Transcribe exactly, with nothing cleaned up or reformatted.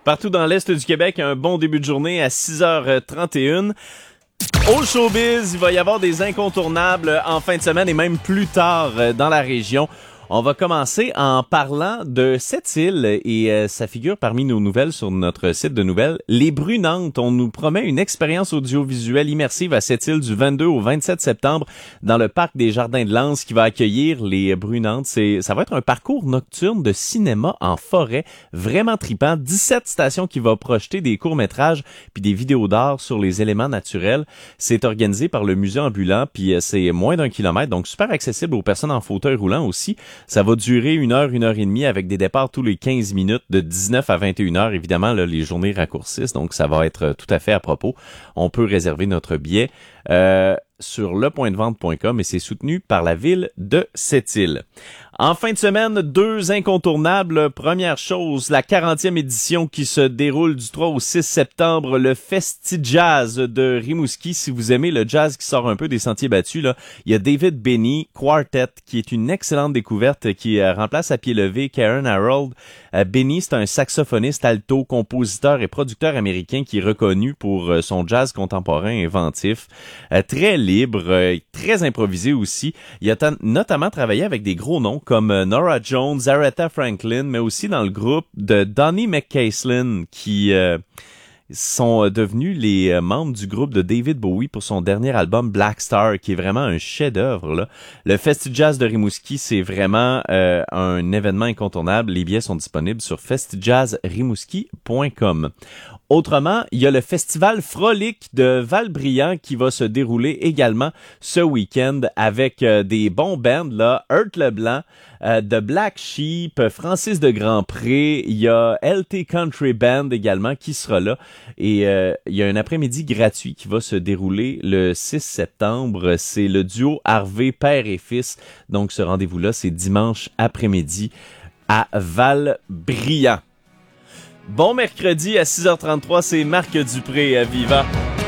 Partout dans l'Est du Québec, un bon début de journée à six heures trente et une. Au showbiz, il va y avoir des incontournables en fin de semaine et même plus tard dans la région. On va commencer en parlant de cette île et euh, ça figure parmi nos nouvelles sur notre site de nouvelles. Les Brunantes, on nous promet une expérience audiovisuelle immersive à cette île du vingt-deux au vingt-sept septembre dans le parc des Jardins de Lens qui va accueillir les Brunantes. C'est, ça va être un parcours nocturne de cinéma en forêt, vraiment trippant. dix-sept stations qui va projeter des courts-métrages puis des vidéos d'art sur les éléments naturels. C'est organisé par le musée ambulant puis c'est moins d'un kilomètre, donc super accessible aux personnes en fauteuil roulant aussi. Ça va durer une heure, une heure et demie avec des départs tous les quinze minutes de dix-neuf à vingt et une heures. Évidemment, là, les journées raccourcissent, donc ça va être tout à fait à propos. On peut réserver notre billet euh, sur le point de vente point com et c'est soutenu par la ville de Sept-Îles. En fin de semaine, deux incontournables. Première chose, la quarantième édition qui se déroule du trois au six septembre, le Festi-Jazz de Rimouski. Si vous aimez le jazz qui sort un peu des sentiers battus, là, il y a David Benny Quartet qui est une excellente découverte qui euh, remplace à pied levé Karen Harold. Euh, Benny, c'est un saxophoniste alto, compositeur et producteur américain qui est reconnu pour euh, son jazz contemporain inventif, euh, très libre, euh, très improvisé aussi. Il a t- notamment travaillé avec des gros noms comme Nora Jones, Aretha Franklin, mais aussi dans le groupe de Donny McCaslin qui euh, sont devenus les euh, membres du groupe de David Bowie pour son dernier album Black Star, qui est vraiment un chef-d'œuvre, là. Le Festi-Jazz de Rimouski, c'est vraiment euh, un événement incontournable. Les billets sont disponibles sur festi jazz rimouski point com. Autrement, il y a le festival Frolic de Val-Briand qui va se dérouler également ce week-end avec euh, des bons bands, là, Hurt Leblanc, euh, The Black Sheep, Francis de Grandpré, il y a L T Country Band également qui sera là et euh, il y a un après-midi gratuit qui va se dérouler le six septembre. C'est le duo Harvey père et fils, donc ce rendez-vous-là, c'est dimanche après-midi à Val-Briand. Bon mercredi à six heures trente-trois, c'est Marc Dupré à Viva.